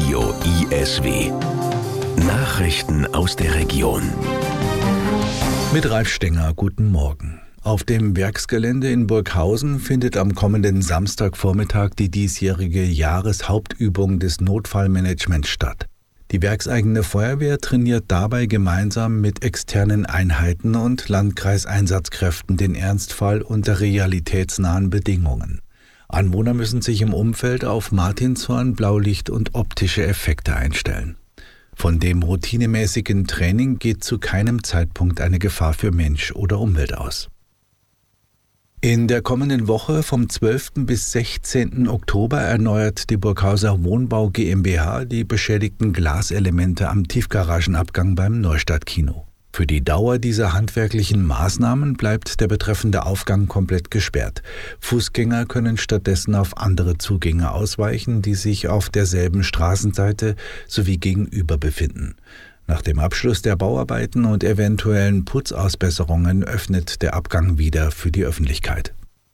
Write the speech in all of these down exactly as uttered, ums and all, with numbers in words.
Radio I S W. Nachrichten aus der Region. Mit Ralf Stenger, guten Morgen. Auf dem Werksgelände in Burghausen findet am kommenden Samstagvormittag die diesjährige Jahreshauptübung des Notfallmanagements statt. Die werkseigene Feuerwehr trainiert dabei gemeinsam mit externen Einheiten und Landkreiseinsatzkräften den Ernstfall unter realitätsnahen Bedingungen. Anwohner müssen sich im Umfeld auf Martinshorn, Blaulicht und optische Effekte einstellen. Von dem routinemäßigen Training geht zu keinem Zeitpunkt eine Gefahr für Mensch oder Umwelt aus. In der kommenden Woche vom zwölften bis sechzehnten Oktober erneuert die Burghauser Wohnbau GmbH die beschädigten Glaselemente am Tiefgaragenabgang beim Neustadtkino. Für die Dauer dieser handwerklichen Maßnahmen bleibt der betreffende Aufgang komplett gesperrt. Fußgänger können stattdessen auf andere Zugänge ausweichen, die sich auf derselben Straßenseite sowie gegenüber befinden. Nach dem Abschluss der Bauarbeiten und eventuellen Putzausbesserungen öffnet der Abgang wieder für die Öffentlichkeit.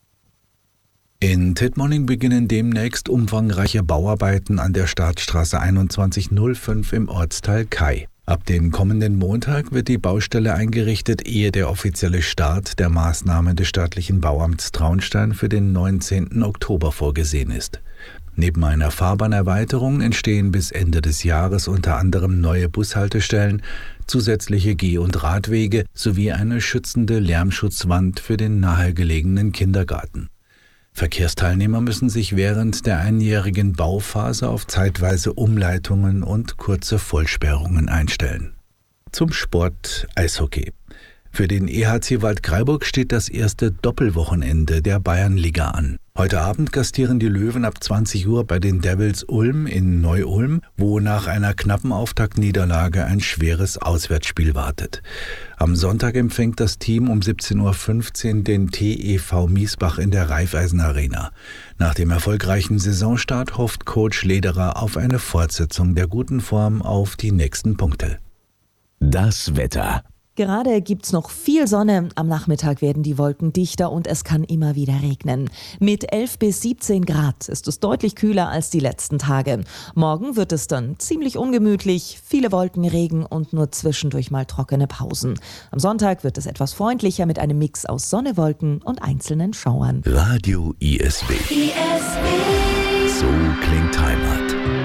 In Tittmoning beginnen demnächst umfangreiche Bauarbeiten an der Startstraße einundzwanzig null fünf im Ortsteil Kai. Ab dem kommenden Montag wird die Baustelle eingerichtet, ehe der offizielle Start der Maßnahmen des staatlichen Bauamts Traunstein für den neunzehnten Oktober vorgesehen ist. Neben einer Fahrbahnerweiterung entstehen bis Ende des Jahres unter anderem neue Bushaltestellen, zusätzliche Geh- und Radwege sowie eine schützende Lärmschutzwand für den nahegelegenen Kindergarten. Verkehrsteilnehmer müssen sich während der einjährigen Bauphase auf zeitweise Umleitungen und kurze Vollsperrungen einstellen. Zum Sport Eishockey. Für den E H C Waldkraiburg steht das erste Doppelwochenende der Bayernliga an. Heute Abend gastieren die Löwen ab zwanzig Uhr bei den Devils Ulm in Neu-Ulm, wo nach einer knappen Auftaktniederlage ein schweres Auswärtsspiel wartet. Am Sonntag empfängt das Team um siebzehn Uhr fünfzehn den T E V Miesbach in der Raiffeisen-Arena. Nach dem erfolgreichen Saisonstart hofft Coach Lederer auf eine Fortsetzung der guten Form auf die nächsten Punkte. Das Wetter. Gerade gibt's noch viel Sonne. Am Nachmittag werden die Wolken dichter und es kann immer wieder regnen. Mit elf bis siebzehn Grad ist es deutlich kühler als die letzten Tage. Morgen wird es dann ziemlich ungemütlich, viele Wolken, Regen und nur zwischendurch mal trockene Pausen. Am Sonntag wird es etwas freundlicher mit einem Mix aus Sonne, Wolken und einzelnen Schauern. Radio I S W. I S W. So klingt Heimat.